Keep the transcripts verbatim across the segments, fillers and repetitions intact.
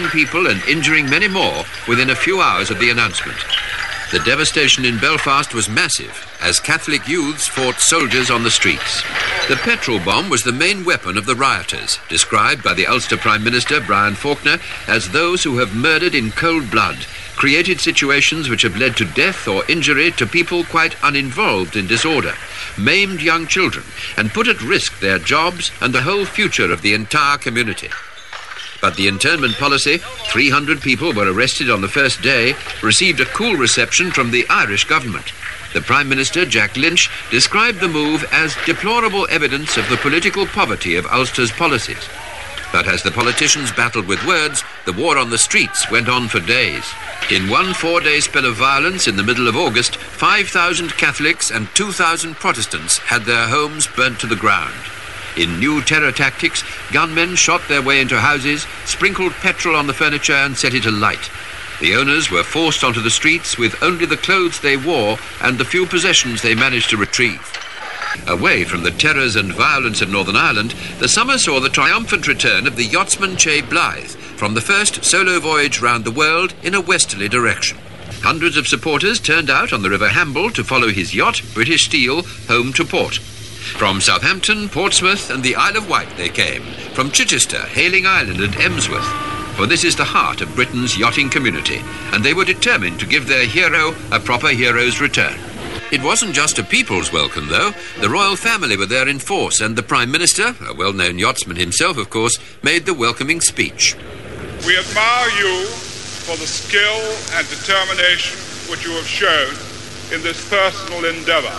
killing people and injuring many more within a few hours of the announcement. The devastation in Belfast was massive, as Catholic youths fought soldiers on the streets. The petrol bomb was the main weapon of the rioters, described by the Ulster Prime Minister, Brian Faulkner, as those who have murdered in cold blood, created situations which have led to death or injury to people quite uninvolved in disorder, maimed young children, and put at risk their jobs and the whole future of the entire community. But the internment policy, three hundred people were arrested on the first day, received a cool reception from the Irish government. The Prime Minister, Jack Lynch, described the move as deplorable evidence of the political poverty of Ulster's policies. But as the politicians battled with words, the war on the streets went on for days. In one four-day spell of violence in the middle of August, five thousand Catholics and two thousand Protestants had their homes burnt to the ground. In new terror tactics, gunmen shot their way into houses, sprinkled petrol on the furniture and set it alight. The owners were forced onto the streets with only the clothes they wore and the few possessions they managed to retrieve. Away from the terrors and violence of Northern Ireland, the summer saw the triumphant return of the yachtsman Che Blythe from the first solo voyage round the world in a westerly direction. Hundreds of supporters turned out on the River Hamble to follow his yacht, British Steel, home to port. From Southampton, Portsmouth and the Isle of Wight they came, from Chichester, Hayling Island and Emsworth, for this is the heart of Britain's yachting community, and they were determined to give their hero a proper hero's return. It wasn't just a people's welcome, though. The royal family were there in force, and the Prime Minister, a well-known yachtsman himself, of course, made the welcoming speech. We admire you for the skill and determination which you have shown in this personal endeavour.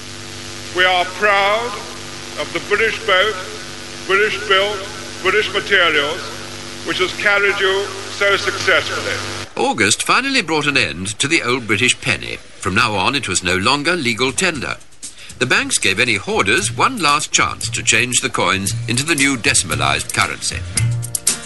We are proud of the British boat, British built, British materials, which has carried you so successfully. August finally brought an end to the old British penny. From now on, it was no longer legal tender. The banks gave any hoarders one last chance to change the coins into the new decimalised currency.